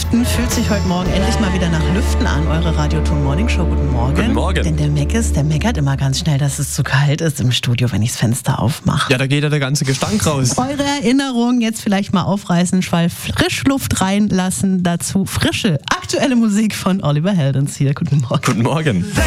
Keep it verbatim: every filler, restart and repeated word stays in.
Lüften fühlt sich heute Morgen endlich mal wieder nach Lüften an. Eure Radioton Morning Show. Guten Morgen. Guten Morgen. Denn der Meckes, der meckert immer ganz schnell, dass es zu kalt ist im Studio, wenn ich das Fenster aufmache. Ja, da geht ja der ganze Gestank raus. Eure Erinnerungen jetzt vielleicht mal aufreißen, Schwall Frischluft reinlassen. Dazu frische, aktuelle Musik von Oliver Heldens hier. Guten Morgen. Guten Morgen.